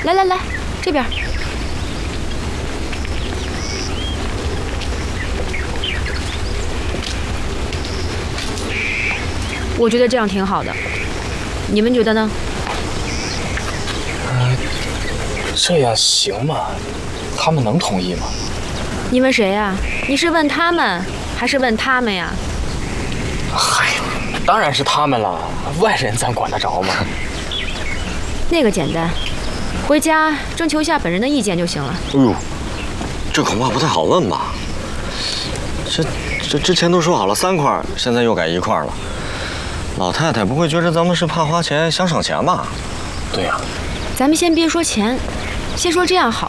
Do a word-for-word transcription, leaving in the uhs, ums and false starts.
来来来，这边。我觉得这样挺好的，你们觉得呢？ 呃，这样行吗？他们能同意吗？ 你问谁呀？你是问他们，还是问他们呀？ 嗨，当然是他们了，外人咱管得着吗？ 那个简单，回家征求一下本人的意见就行了。 哎呦，这恐怕不太好问吧？这这之前都说好了三块，现在又改一块了。老太太不会觉得咱们是怕花钱想省钱吧？ 对呀。 咱们先别说钱，先说这样好